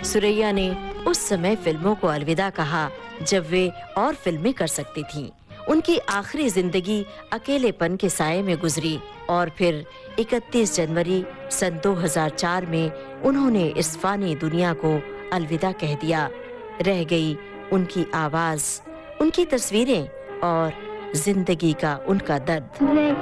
सुरैया ने उस समय फिल्मों को अलविदा कहा जब वे और फिल्में कर सकती थीं। उनकी आखिरी जिंदगी अकेलेपन के साए में गुजरी और फिर 31 जनवरी सन 2004 में उन्होंने इस फानी दुनिया को अलविदा कह दिया। रह गई उनकी आवाज, उनकी तस्वीरें और जिंदगी का उनका दर्द।